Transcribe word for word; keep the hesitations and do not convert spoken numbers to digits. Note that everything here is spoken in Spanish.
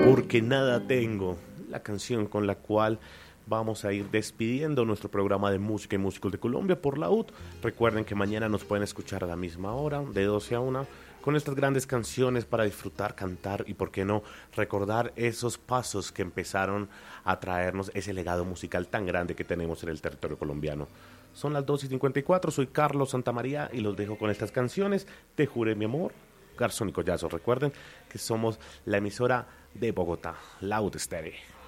Porque nada tengo, la canción con la cual vamos a ir despidiendo nuestro programa de música y músicos de Colombia por la U T. Recuerden que mañana nos pueden escuchar a la misma hora, de doce a una, con estas grandes canciones para disfrutar, cantar y, por qué no, recordar esos pasos que empezaron a traernos ese legado musical tan grande que tenemos en el territorio colombiano. Son las dos y cincuenta y cuatro, soy Carlos Santamaría y los dejo con estas canciones. Te juré mi amor, Garzón y Collazo. Recuerden que somos la emisora de Bogotá, Loud Stereo.